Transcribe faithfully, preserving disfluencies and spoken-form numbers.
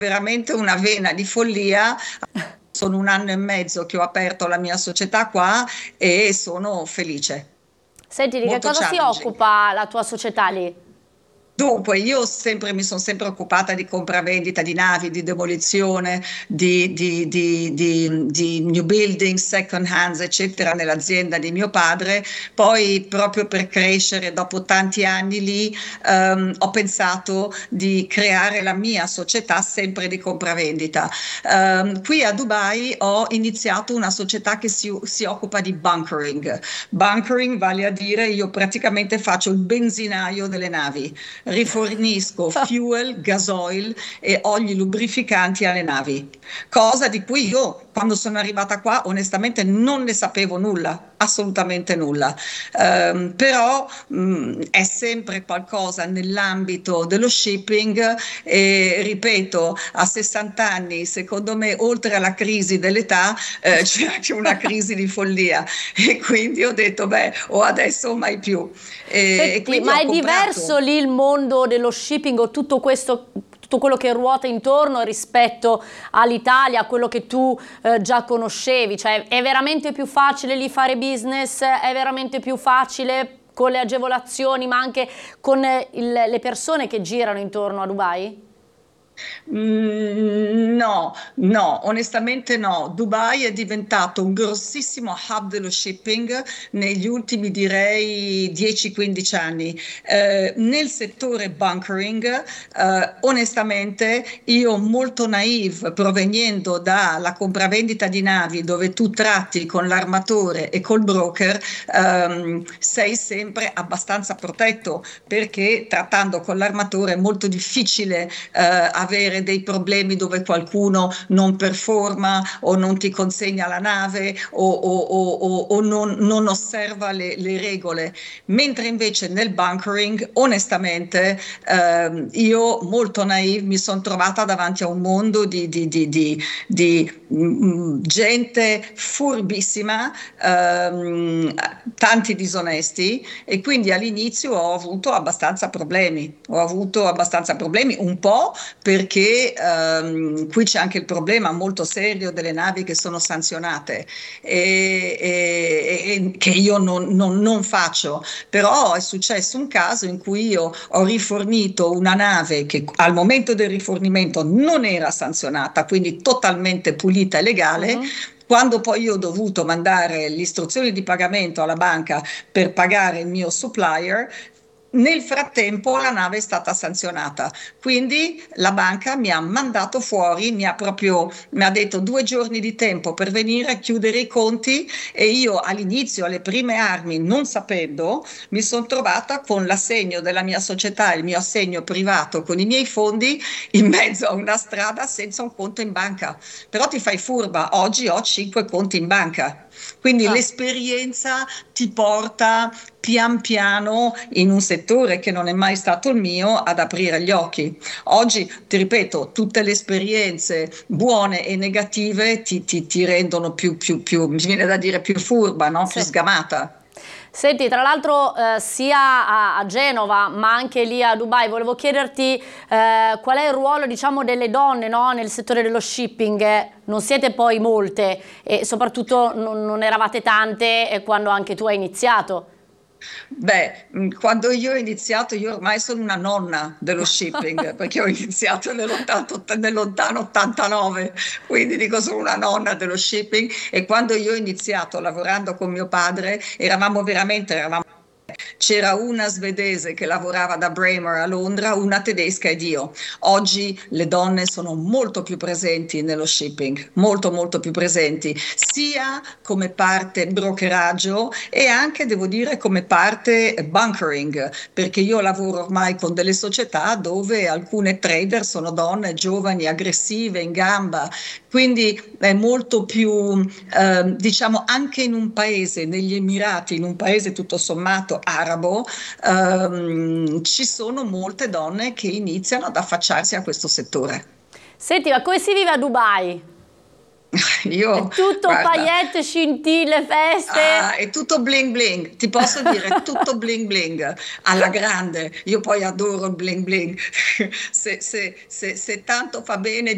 veramente una vena di follia. Sono un anno e mezzo che ho aperto la mia società qua e sono felice. Senti, di che Molto cosa si challenging. occupa la tua società lì? Dunque, io sempre, mi sono sempre occupata di compravendita di navi, di demolizione, di, di- di- di- di new building, second hands, eccetera, nell'azienda di mio padre. Poi, proprio per crescere, dopo tanti anni lì, ehm, ho pensato di creare la mia società sempre di compravendita. Ehm, qui a Dubai ho iniziato una società che si, si occupa di bunkering. Bunkering vale a dire io praticamente faccio il benzinaio delle navi, rifornisco fuel, gasoil e oli lubrificanti alle navi, cosa di cui io quando sono arrivata qua onestamente non ne sapevo nulla, assolutamente nulla. Ehm, però mh, è sempre qualcosa nell'ambito dello shipping e ripeto, a sessanta anni, secondo me, oltre alla crisi dell'età, eh, c'è anche una crisi di follia e quindi ho detto, beh, o adesso o mai più. E, e Senti, quindi ma ho è diverso comprato. lì il mondo dello shipping o tutto questo, tutto quello che ruota intorno rispetto all'Italia, a quello che tu eh, già conoscevi? Cioè, è veramente più facile lì fare business? È veramente più facile con le agevolazioni, ma anche con eh, il- le persone che girano intorno a Dubai? Mm, no, no, onestamente no. Dubai è diventato un grossissimo hub dello shipping negli ultimi, direi, dieci quindici anni. Eh, nel settore bunkering, eh, onestamente, io molto naive, proveniendo dalla compravendita di navi, dove tu tratti con l'armatore e col broker, ehm, sei sempre abbastanza protetto, perché trattando con l'armatore è molto difficile eh, avere dei problemi dove qualcuno non performa o non ti consegna la nave o, o- o- o- o non, non osserva le, le regole. Mentre invece nel bunkering, onestamente, ehm, io molto naive mi sono trovata davanti a un mondo di, di- di- di- di, mm, gente furbissima, ehm, tanti disonesti e quindi all'inizio ho avuto abbastanza problemi. Ho avuto abbastanza problemi, un po' perché ehm, qui c'è anche il problema molto serio delle navi che sono sanzionate e, e- e che io non, non- non faccio, però è successo un caso in cui io ho rifornito una nave che al momento del rifornimento non era sanzionata, quindi totalmente pulita e legale. Mhm. Quando poi io ho dovuto mandare l'istruzione di pagamento alla banca per pagare il mio supplier, nel frattempo la nave è stata sanzionata, quindi la banca mi ha mandato fuori, mi ha proprio mi ha detto due giorni di tempo per venire a chiudere i conti e io all'inizio, alle prime armi, non sapendo, mi sono trovata con l'assegno della mia società, il mio assegno privato con i miei fondi in mezzo a una strada senza un conto in banca. Però ti fai furba, oggi ho cinque conti in banca. Quindi Ah. l'esperienza ti porta pian piano in un settore che non è mai stato il mio ad aprire gli occhi. Oggi, ti ripeto, tutte le esperienze buone e negative ti, ti- ti rendono più, più, più, mi viene da dire più furba, no? Più Sì. sgamata. Senti, tra l'altro eh, sia a, a Genova ma anche lì a Dubai, volevo chiederti eh, qual è il ruolo, diciamo, delle donne, no, nel settore dello shipping. Eh, non siete poi molte e soprattutto non, non eravate tante eh, quando anche tu hai iniziato. Beh, mh, quando io ho iniziato, io ormai sono una nonna dello shipping, perché ho iniziato nell'ottanta nel lontano ottantanove, quindi dico sono una nonna dello shipping e quando io ho iniziato lavorando con mio padre, eravamo veramente, eravamo c'era una svedese che lavorava da Bremer a Londra, una tedesca ed io. Oggi le donne sono molto più presenti nello shipping, molto molto più presenti, sia come parte brokeraggio e anche, devo dire, come parte bunkering, perché io lavoro ormai con delle società dove alcune trader sono donne giovani, aggressive, in gamba, quindi è molto più, eh, diciamo, anche in un paese, negli Emirati, in un paese tutto sommato arabo, ehm, ci sono molte donne che iniziano ad affacciarsi a questo settore. Senti, ma come si vive a Dubai? Io, È tutto guarda, paillette, scintille, feste? ah, è tutto bling bling, ti posso dire tutto bling bling alla grande. Io poi adoro il bling bling. Se, se, se, se tanto fa bene